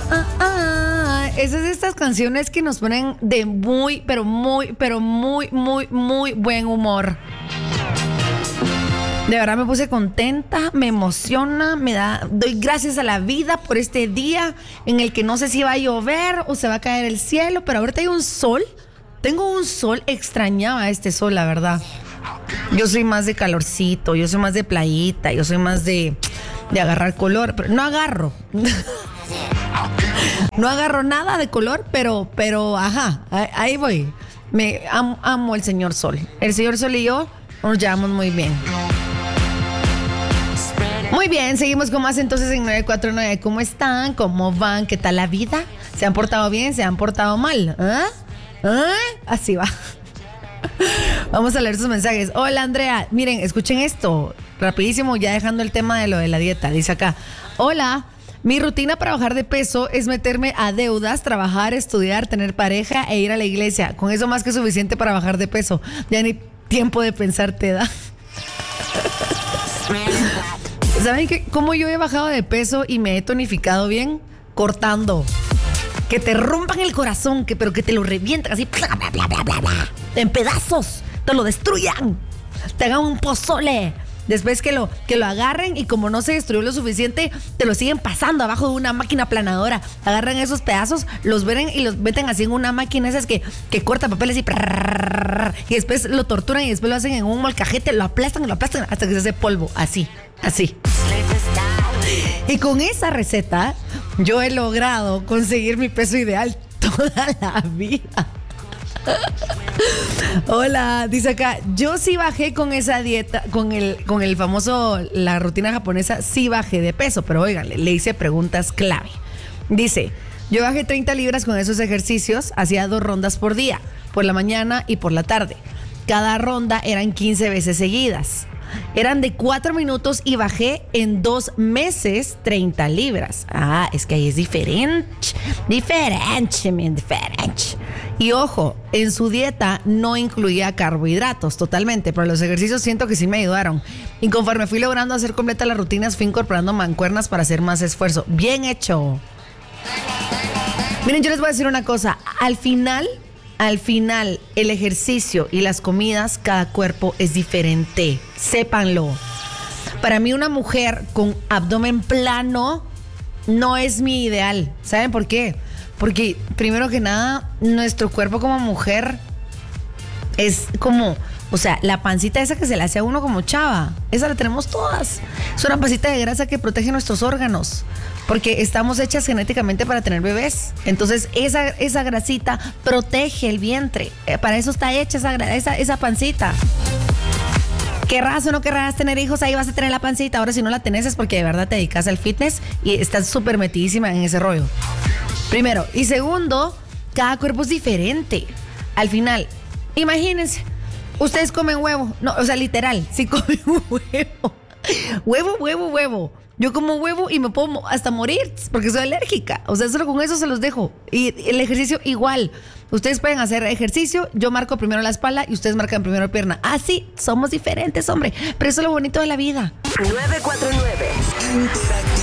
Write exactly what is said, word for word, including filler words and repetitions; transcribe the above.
ah, ah. Esas de estas canciones que nos ponen de muy, pero muy, pero muy, muy, muy buen humor. De verdad me puse contenta, me emociona, me da, doy gracias a la vida por este día en el que no sé si va a llover o se va a caer el cielo, pero ahorita hay un sol. Tengo un sol, extrañaba este sol, la verdad. Yo soy más de calorcito, yo soy más de playita, yo soy más de, de agarrar color, pero no agarro. No agarro nada de color, pero, pero, ajá, ahí voy. Me amo, amo el señor sol. El señor sol y yo nos llevamos muy bien. Muy bien, seguimos con más entonces en nueve cuatro nueve. ¿Cómo están? ¿Cómo van? ¿Qué tal la vida? ¿Se han portado bien? ¿Se han portado mal? ¿Ah? ¿Ah? Así va. Vamos a leer sus mensajes. Hola, Andrea. Miren, escuchen esto. Rapidísimo, ya dejando el tema de lo de la dieta. Dice acá. Hola. Mi rutina para bajar de peso es meterme a deudas, trabajar, estudiar, tener pareja e ir a la iglesia. Con eso más que suficiente para bajar de peso. Ya ni tiempo de pensar te da. ¿Saben qué? Cómo yo he bajado de peso y me he tonificado bien? Cortando. Que te rompan el corazón, que, pero que te lo revientan así, bla, bla, bla, bla, bla, bla, en pedazos. Te lo destruyan. Te hagan un pozole. Después que lo, que lo agarren y como no se destruyó lo suficiente, te lo siguen pasando abajo de una máquina aplanadora. Agarran esos pedazos, los ven y los meten así en una máquina esas que, que corta papeles y, y después lo torturan y después lo hacen en un molcajete, lo aplastan y lo aplastan hasta que se hace polvo. Así, así. Y con esa receta yo he logrado conseguir mi peso ideal toda la vida. Hola, dice acá, yo sí bajé con esa dieta, con el, con el famoso, la rutina japonesa, sí bajé de peso, pero oigan, le, le hice preguntas clave. Dice, yo bajé treinta libras con esos ejercicios, hacía dos rondas por día, por la mañana y por la tarde. Cada ronda eran quince veces seguidas. Eran de cuatro minutos y bajé en dos meses treinta libras. Ah, es que ahí es diferente. Diferente, man, diferente. Y ojo, en su dieta no incluía carbohidratos totalmente, pero los ejercicios siento que sí me ayudaron. Y conforme fui logrando hacer completa las rutinas, fui incorporando mancuernas para hacer más esfuerzo. Bien hecho. Miren, yo les voy a decir una cosa. Al final... Al final, el ejercicio y las comidas, cada cuerpo es diferente. Sépanlo. Para mí, una mujer con abdomen plano no es mi ideal. ¿Saben por qué? Porque, primero que nada, nuestro cuerpo como mujer es como... O sea, la pancita esa que se le hace a uno como chava, esa la tenemos todas. Es una pancita de grasa que protege nuestros órganos, porque estamos hechas genéticamente para tener bebés. Entonces, esa, esa grasita protege el vientre. Eh, para eso está hecha esa, esa, esa pancita. Querrás o no querrás tener hijos, ahí vas a tener la pancita. Ahora, si no la tenés es porque de verdad te dedicas al fitness y estás súper metidísima en ese rollo. Primero. Y segundo, cada cuerpo es diferente. Al final, imagínense, ustedes comen huevo. No, o sea, literal, sí comen huevo. Huevo, huevo, huevo. Yo como huevo y me puedo hasta morir porque soy alérgica. O sea, solo con eso se los dejo. Y el ejercicio igual. Ustedes pueden hacer ejercicio, yo marco primero la espalda y ustedes marcan primero la pierna. Ah, sí, somos diferentes, hombre. Pero eso es lo bonito de la vida. nueve cuatro nueve